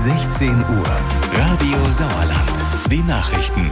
16 Uhr. Radio Sauerland. Die Nachrichten.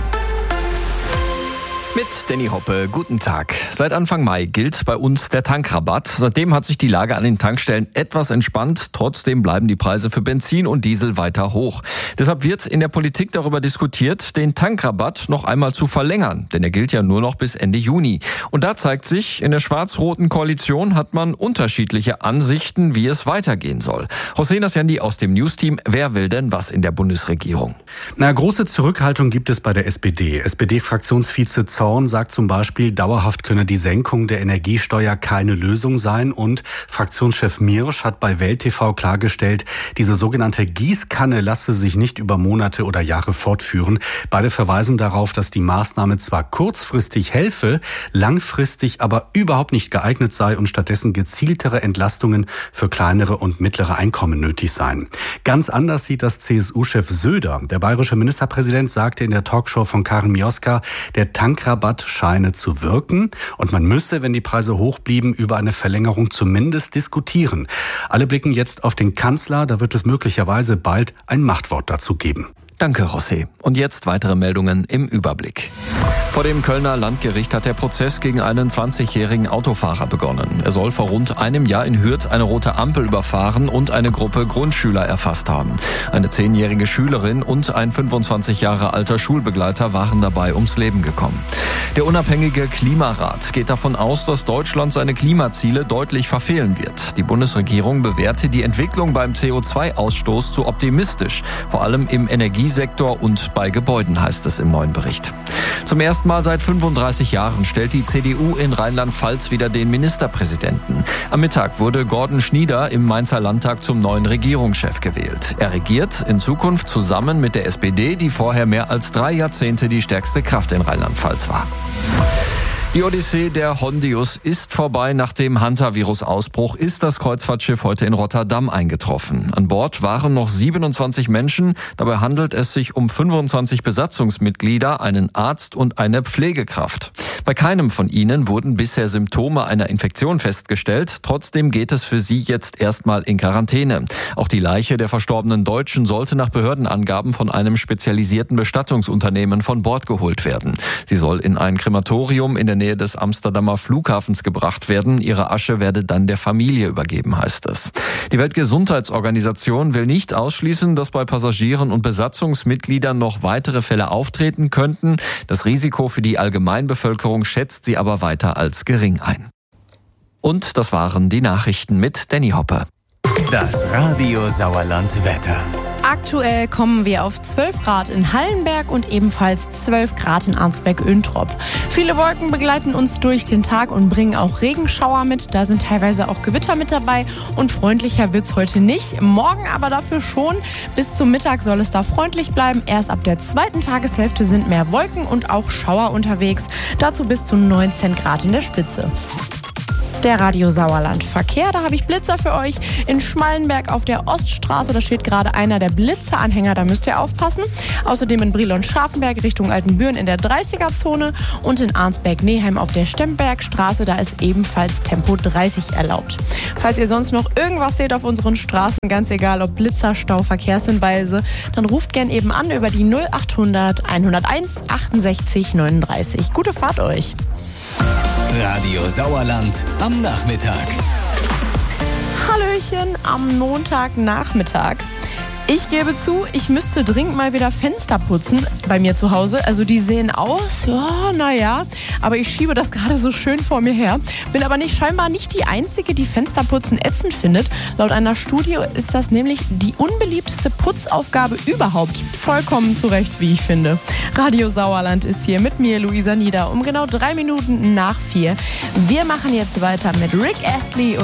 Mit Danny Hoppe, guten Tag. Seit Anfang Mai gilt bei uns der Tankrabatt. Seitdem hat sich die Lage an den Tankstellen etwas entspannt. Trotzdem bleiben die Preise für Benzin und Diesel weiter hoch. Deshalb wird in der Politik darüber diskutiert, den Tankrabatt noch einmal zu verlängern. Denn er gilt ja nur noch bis Ende Juni. Und da zeigt sich, in der schwarz-roten Koalition hat man unterschiedliche Ansichten, wie es weitergehen soll. Hossein Assandi aus dem Newsteam. Wer will denn was in der Bundesregierung? Große Zurückhaltung gibt es bei der SPD. SPD-Fraktionsvize Zorn sagt zum Beispiel, dauerhaft könne die Senkung der Energiesteuer keine Lösung sein. Und Fraktionschef Miersch hat bei Welt TV klargestellt, diese sogenannte Gießkanne lasse sich nicht über Monate oder Jahre fortführen. Beide verweisen darauf, dass die Maßnahme zwar kurzfristig helfe, langfristig aber überhaupt nicht geeignet sei und stattdessen gezieltere Entlastungen für kleinere und mittlere Einkommen nötig seien. Ganz anders sieht das CSU-Chef Söder. Der bayerische Ministerpräsident sagte in der Talkshow von Karin Mioska, der Tankrabatt scheine zu wirken und man müsse, wenn die Preise hoch blieben, über eine Verlängerung zumindest diskutieren. Alle blicken jetzt auf den Kanzler, da wird es möglicherweise bald ein Machtwort dazu geben. Danke, José. Und jetzt weitere Meldungen im Überblick. Vor dem Kölner Landgericht hat der Prozess gegen einen 20-jährigen Autofahrer begonnen. Er soll vor rund einem Jahr in Hürth eine rote Ampel überfahren und eine Gruppe Grundschüler erfasst haben. Eine 10-jährige Schülerin und ein 25 Jahre alter Schulbegleiter waren dabei ums Leben gekommen. Der unabhängige Klimarat geht davon aus, dass Deutschland seine Klimaziele deutlich verfehlen wird. Die Bundesregierung bewertet die Entwicklung beim CO2-Ausstoß zu optimistisch, vor allem im Energiesektor und bei Gebäuden, heißt es im neuen Bericht. Zum ersten Mal seit 35 Jahren stellt die CDU in Rheinland-Pfalz wieder den Ministerpräsidenten. Am Mittag wurde Gordon Schnieder im Mainzer Landtag zum neuen Regierungschef gewählt. Er regiert in Zukunft zusammen mit der SPD, die vorher mehr als 3 Jahrzehnte die stärkste Kraft in Rheinland-Pfalz war. Die Odyssee der Hondius ist vorbei. Nach dem Hantavirus-Ausbruch ist das Kreuzfahrtschiff heute in Rotterdam eingetroffen. An Bord waren noch 27 Menschen. Dabei handelt es sich um 25 Besatzungsmitglieder, einen Arzt und eine Pflegekraft. Bei keinem von ihnen wurden bisher Symptome einer Infektion festgestellt. Trotzdem geht es für sie jetzt erstmal in Quarantäne. Auch die Leiche der verstorbenen Deutschen sollte nach Behördenangaben von einem spezialisierten Bestattungsunternehmen von Bord geholt werden. Sie soll in ein Krematorium in der Nähe des Amsterdamer Flughafens gebracht werden. Ihre Asche werde dann der Familie übergeben, heißt es. Die Weltgesundheitsorganisation will nicht ausschließen, dass bei Passagieren und Besatzungsmitgliedern noch weitere Fälle auftreten könnten. Das Risiko für die Allgemeinbevölkerung schätzt sie aber weiter als gering ein. Und das waren die Nachrichten mit Danny Hoppe. Das Radio Sauerland Wetter. Aktuell kommen wir auf 12 Grad in Hallenberg und ebenfalls 12 Grad in Arnsberg-Öhntrop. Viele Wolken begleiten uns durch den Tag und bringen auch Regenschauer mit. Da sind teilweise auch Gewitter mit dabei und freundlicher wird's heute nicht. Morgen aber dafür schon. Bis zum Mittag soll es da freundlich bleiben. Erst ab der zweiten Tageshälfte sind mehr Wolken und auch Schauer unterwegs. Dazu bis zu 19 Grad in der Spitze. Der Radio Sauerland Verkehr, da habe ich Blitzer für euch. In Schmallenberg auf der Oststraße, da steht gerade einer der Blitzeranhänger, da müsst ihr aufpassen. Außerdem in Brilon-Scharfenberg Richtung Altenbüren in der 30er-Zone und in Arnsberg-Neheim auf der Stembergstraße, da ist ebenfalls Tempo 30 erlaubt. Falls ihr sonst noch irgendwas seht auf unseren Straßen, ganz egal ob Blitzer, Stau, Verkehrshinweise, dann ruft gern eben an über die 0800 101 68 39. Gute Fahrt euch! Radio Sauerland am Nachmittag. Hallöchen am Montagnachmittag. Ich gebe zu, ich müsste dringend mal wieder Fenster putzen bei mir zu Hause. Also die sehen aus, ja, naja, aber ich schiebe das gerade so schön vor mir her. Bin aber scheinbar nicht die Einzige, die Fensterputzen ätzend findet. Laut einer Studie ist das nämlich die unbeliebteste Putzaufgabe überhaupt. Vollkommen zu Recht, wie ich finde. Radio Sauerland ist hier mit mir, Luisa Nieder, um genau 3 Minuten nach 4. Wir machen jetzt weiter mit Rick Astley und